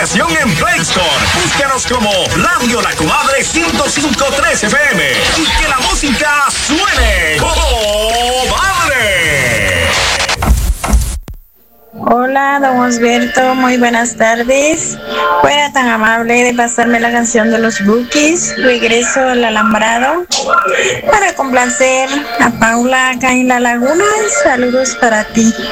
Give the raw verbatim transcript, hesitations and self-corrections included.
aplicación en Play Store. Búscanos como Radio La Comadre ciento cinco punto tres F M y que la música suene. ¡Comadre! Hola, don Osberto, muy buenas tardes. Fuera tan amable de pasarme la canción de los Bukis, Regreso al Alambrado, para complacer a Paula acá en La Laguna. Saludos para ti.